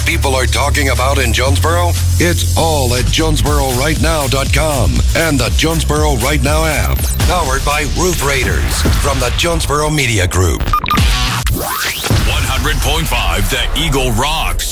people are talking about in Jonesboro? It's all at JonesboroRightNow.com and the Jonesboro Right Now app. Powered by Roof Raiders from the Jonesboro Media Group. 100.5 The Eagle rocks.